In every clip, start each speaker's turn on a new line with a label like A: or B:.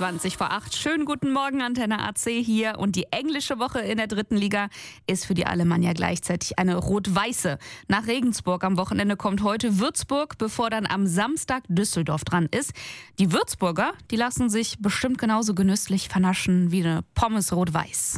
A: 20 vor 8. Schönen guten Morgen, Antenne AC hier. Und die englische Woche in der 3. Liga ist für die Alemannia gleichzeitig eine rot-weiße. Nach Regensburg am Wochenende kommt heute Würzburg, bevor dann am Samstag Düsseldorf dran ist. Die Würzburger, die lassen sich bestimmt genauso genüsslich vernaschen wie eine Pommes rot-weiß.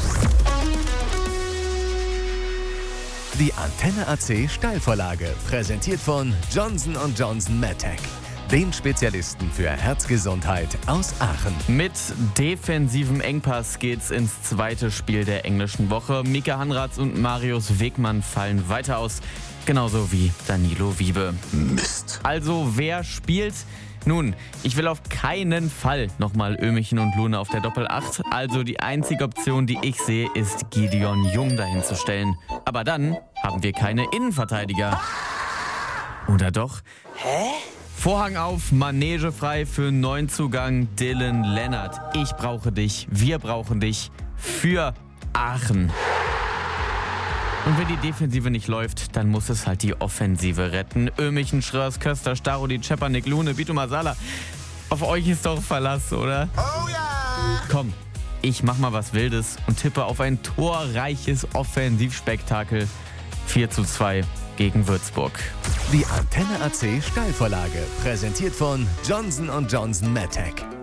B: Die Antenne AC Steilvorlage, präsentiert von Johnson & Johnson MedTech, dem Spezialisten für Herzgesundheit aus Aachen.
C: Mit defensivem Engpass geht's ins zweite Spiel der englischen Woche. Mika Hanrath und Marius Wegmann fallen weiter aus, genauso wie Danilo Wiebe.
B: Mist.
C: Also wer spielt? Nun, ich will auf keinen Fall nochmal Ömichen und Lune auf der Doppel-8. Also die einzige Option, die ich sehe, ist Gideon Jung dahin zu stellen. Aber dann haben wir keine Innenverteidiger. Oder doch? Vorhang auf, Manege frei für Neuzugang Dylan Lennart. Ich brauche dich, wir brauchen dich für Aachen. Und wenn die Defensive nicht läuft, dann muss es halt die Offensive retten. Ömichen, Schröers, Köster, Starudi, Czepanik, Lune, Bitu Masala. Auf euch ist doch Verlass, oder?
B: Oh ja!
C: Komm, ich mach mal was Wildes und tippe auf ein torreiches Offensivspektakel. 4:2 gegen Würzburg.
B: Die Antenne AC Steilvorlage, präsentiert von Johnson & Johnson MedTech.